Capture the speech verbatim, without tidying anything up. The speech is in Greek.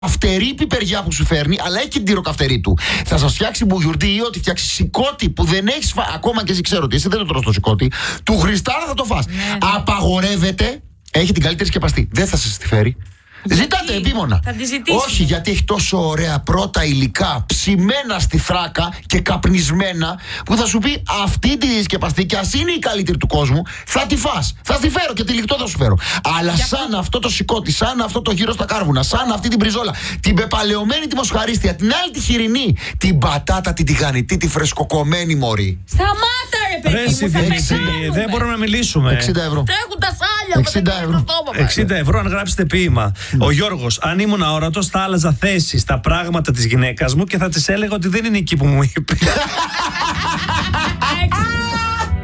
καυτερή πιπεριά που σου φέρνει, αλλά έχει και την τυροκαυτερή του. Θα σας φτιάξει μπουγιουρντί ή ότι φτιάξει σηκώτη που δεν έχεις φάει. Ακόμα και εσύ ξέρω ότι εσύ δεν το τρως το σηκώτη. Του Χριστάρα θα το φας. Ναι. Απαγορεύεται. Έχει την καλύτερη σκεπαστή. Δεν θα σας τη φέρει. Γιατί? Ζητάτε επίμονα. Θα τη ζητήσουμε. Όχι, γιατί έχει τόσο ωραία πρώτα υλικά ψημένα στη θράκα και καπνισμένα που θα σου πει αυτή τη δισκεπαστή και ας είναι η καλύτερη του κόσμου, θα τη φας. Θα τη φέρω και τη λικτό θα σου φέρω. Αλλά για σαν αυτό το σηκώτη, σαν αυτό το γύρο στα κάρβουνα, σαν αυτή την μπριζόλα, την πεπαλαιωμένη τη μοσχαρίστια, την άλλη τη χοιρινή, την πατάτα, την τηγανιτή, τη φρεσκοκομμένη μωρή. Σταμάτα ρε παιδί μου, δεν μπορούμε να μιλήσουμε. εξήντα ευρώ. Τρέχουν τα σάλια. εξήντα ευρώ. εξήντα ευρώ αν γράψετε ποίημα. Ο Γιώργος, αν ήμουν αόρατος, θα άλλαζα θέση στα πράγματα της γυναίκας μου και θα της έλεγα ότι δεν είναι εκεί που μου είπε.